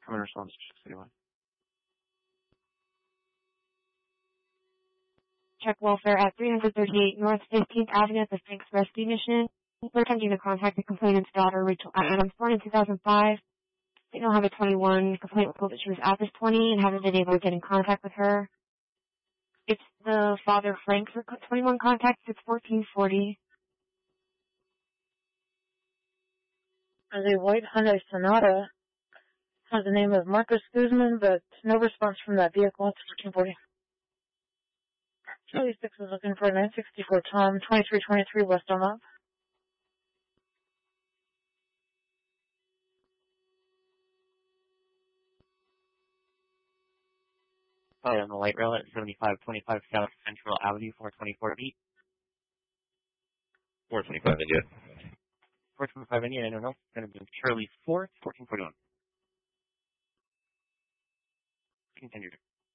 Common response to citywide. Check welfare at 338 North 15th Avenue at the Frank's Rescue Mission. We're attempting to contact the complainant's daughter, Rachel Adams, born in 2005. They don't have a 21. Complaint was told that she was at this 20 and haven't been able to get in contact with her. It's the father, Frank, for 21 contacts. It's 1440. The white Hyundai Sonata has the name of Marcus Guzman, but no response from that vehicle. It's 1440. Charlie 6 is looking for 964 Tom, 2323 West Elmont. Probably on the light rail at 7525 South Central Avenue, 424 feet. 425 India. 425 India, I don't know. It's going to be Charlie 4, 1441. Continue.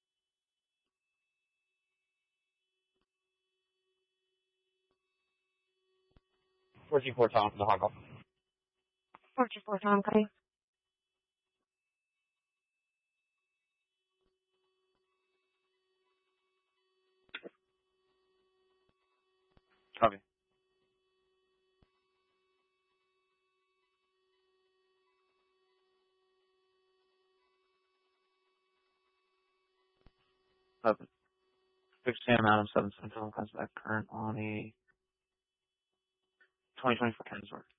424 Tom from the Hong Kong. 424 Tom, copy. Copy. Open. 6 Sam Adams, 7 Central, comes back current on a 2024 Kensworth.